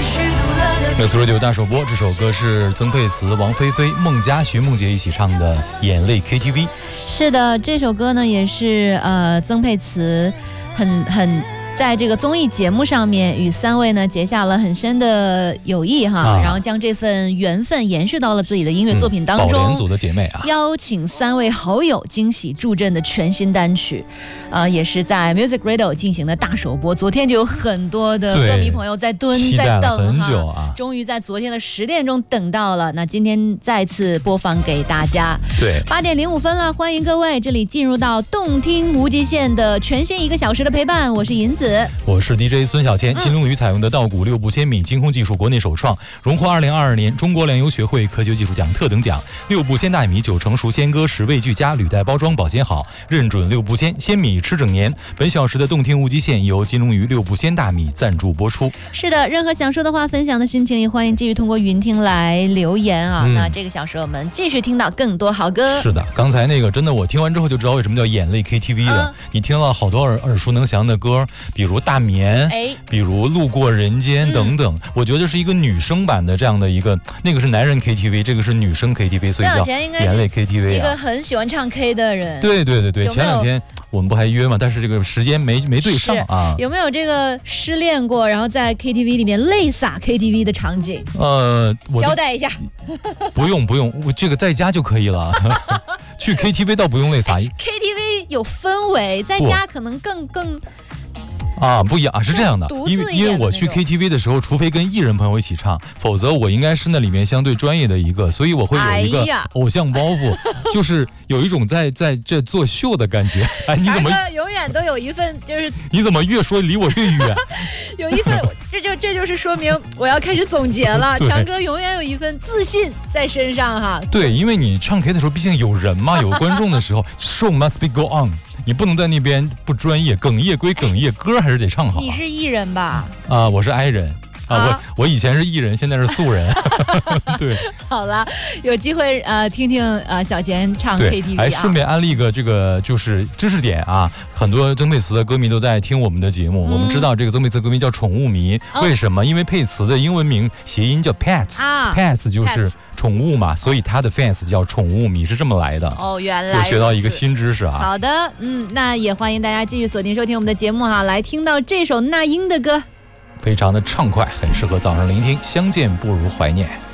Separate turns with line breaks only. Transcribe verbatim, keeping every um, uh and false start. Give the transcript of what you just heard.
News Radio 大首播，这首歌是曾沛慈、王菲菲、孟佳、徐梦洁一起唱的《眼泪 K T V》。
是的，这首歌呢也是呃曾沛慈很很。在这个综艺节目上面与三位呢结下了很深的友谊哈、啊，然后将这份缘分延续到了自己的音乐作品当中。
嗯、宝莲组的姐妹啊，
邀请三位好友惊喜助阵的全新单曲，呃，也是在 Music Radio 进行的大首播。昨天就有很多的歌迷朋友在蹲在等
很久啊，
终于在昨天的十点钟等到了。那今天再次播放给大家。
对，
八点零五分了，欢迎各位，这里进入到动听无极限的全新一个小时的陪伴，我是银子。
我是 D J 孙小千。金龙鱼采用的稻谷六步千米精空技术国内首创，荣获二零二二年中国粮油学会科学技术奖特等奖。六步鲜大米九成熟鲜歌，十味俱佳，履带包装保鲜好，认准六步鲜鲜米吃整年。本小时的动听无极限由金龙鱼六步鲜大米赞助播出。
是的，任何想说的话、分享的心情，也欢迎继续通过云听来留言啊、嗯。那这个小时我们继续听到更多好歌。
是的，刚才那个真的我听完之后就知道为什么叫眼泪 K T V 了、嗯、你听了好多耳耳熟能详的歌，比如大眠，
哎，
比如路过人间等等、嗯、我觉得是一个女生版的这样的一个，那个是男人 K T V， 这个是女生 K T V， 所以叫眼泪 K T V 啊。
一个很喜欢唱 K 的人。
对对对对，前两天我们不还约嘛，但是这个时间没没对上啊。
有没有这个失恋过，然后在 K T V 里面泪洒 K T V 的场景？
呃，
交代一下。
不用不用，我这个在家就可以了。去 K T V 倒不用泪洒。K
T V 有氛围，在家可能更更。
啊，不一样，是这样的，因为因为我去 K T V 的时候，除非跟艺人朋友一起唱，否则我应该是那里面相对专业的一个，所以我会有一个偶像包袱，哎、就是有一种在在这作秀的感觉。哎，你怎么
永远都有一份就是？
你怎么越说离我越远？
有一份，这就这就是说明我要开始总结了。强哥永远有一份自信在身上哈。
对，因为你唱 K 的时候，毕竟有人嘛，有观众的时候，show must be go on。你不能在那边不专业，哽咽归哽咽，歌还是得唱好、啊。
你是艺人吧？
啊，我是 I 人啊，啊我我以前是艺人，现在是素人。对，
好了，有机会呃听听呃小贤唱 K T V 啊。
还顺便安利个这个就是知识点啊，很多曾沛慈的歌迷都在听我们的节目。嗯、我们知道这个曾沛慈歌迷叫宠物迷，哦、为什么？因为沛慈的英文名谐音叫 Pets， 啊 Pets 就是。Pets宠物嘛，所以他的 fans 叫宠物迷，是这么来的。
哦，原来
又学到一个新知识啊。
好的，嗯，那也欢迎大家继续锁定收听我们的节目哈，来听到这首那英的歌，
非常的畅快，很适合早上聆听。相见不如怀念。